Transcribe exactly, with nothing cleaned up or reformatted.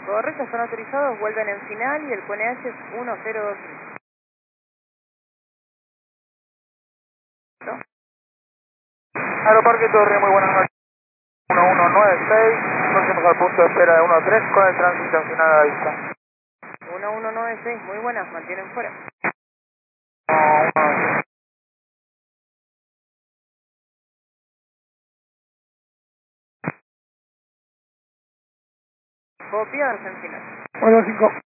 Correcto, están autorizados, vuelven en final y el Q N H es uno cero dos tres. Aeroparque Torre, muy buenas noches. uno uno nueve seis, próximos al punto de espera de uno tres con el tránsito en final a la vista. uno uno nueve seis, muy buenas, mantienen fuera. uno uno seis. Copiados en final. uno cinco.